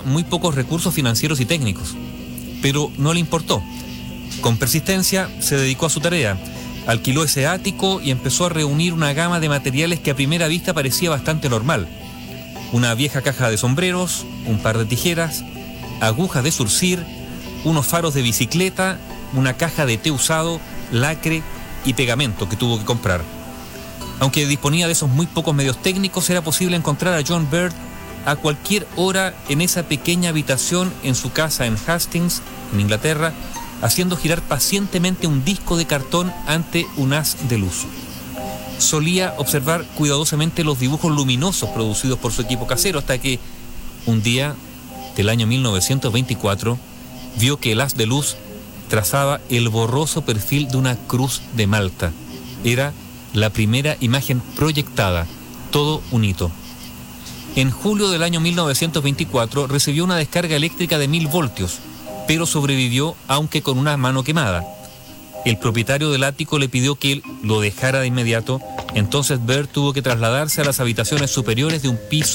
muy pocos recursos financieros y técnicos, pero no le importó. Con persistencia se dedicó a su tarea, alquiló ese ático y empezó a reunir una gama de materiales que a primera vista parecía bastante normal. Una vieja caja de sombreros, un par de tijeras, agujas de surcir, unos faros de bicicleta, una caja de té usado, lacre y pegamento que tuvo que comprar. Aunque disponía de esos muy pocos medios técnicos, era posible encontrar a John Bird a cualquier hora en esa pequeña habitación en su casa en Hastings, en Inglaterra, haciendo girar pacientemente un disco de cartón ante un haz de luz. Solía observar cuidadosamente los dibujos luminosos producidos por su equipo casero, hasta que un día del año 1924 vio que el haz de luz trazaba el borroso perfil de una cruz de Malta. Era la primera imagen proyectada, todo un hito. En julio del año 1924 recibió una descarga eléctrica de 1000 voltios, pero sobrevivió aunque con una mano quemada. El propietario del ático le pidió que él lo dejara de inmediato, entonces Bird tuvo que trasladarse a las habitaciones superiores de un piso